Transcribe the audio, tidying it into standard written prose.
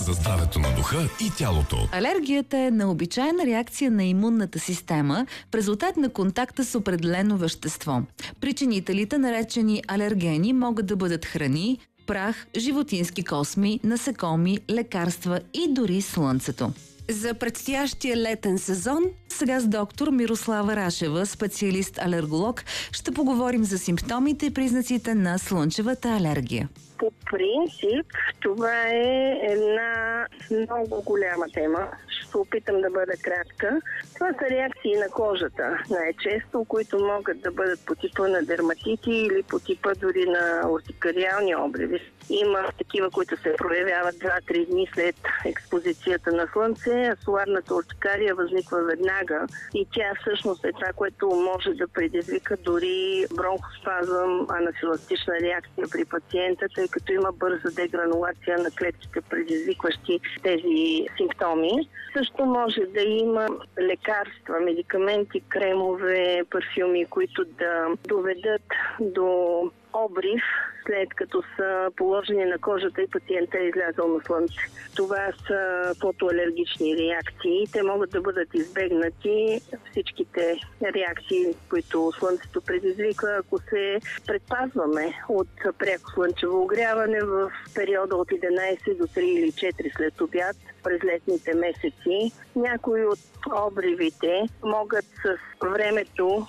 За здравето на духа и тялото. Алергията е необичайна реакция на имунната система в резултат на контакта с определено вещество. Причинителите, наречени алергени, могат да бъдат храни, прах, животински косми, насекоми, лекарства и дори слънцето. За предстоящия летен сезон сега с доктор Мирослава Рашева, специалист-алерголог, ще поговорим за симптомите и признаците на слънчевата алергия. По принцип, това е една много голяма тема. Ще се опитам да бъда кратка. Това са реакции на кожата, най-често, които могат да бъдат по типа на дерматити или по типа дори на уртикариални обриви. Има такива, които се проявяват 2-3 дни след експозицията на слънце, а соларната уртикария възниква веднага и тя всъщност е това, което може да предизвика дори бронхоспазъм, анафилактична реакция при пациента, тъй като има бърза дегранулация на клетките, предизвикващи тези симптоми. Също може да има лекарства, медикаменти, кремове, парфюми, които да доведат до обрив, след като са положени на кожата и пациента е излязъл на слънце. Това са фотоалергични реакции. Те могат да бъдат избегнати всичките реакции, които слънцето предизвиква, ако се предпазваме от пряко слънчево огряване в периода от 11 до 3 или 4 след обяд през летните месеци. Някои от обривите могат с времето